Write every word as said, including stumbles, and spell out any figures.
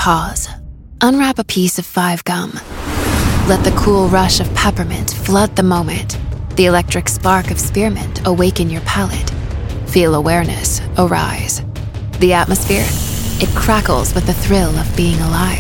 Pause. Unwrap a piece of five gum. Let the cool rush of peppermint flood the moment. The electric spark of spearmint awaken your palate. Feel awareness arise. The atmosphere, it crackles with the thrill of being alive.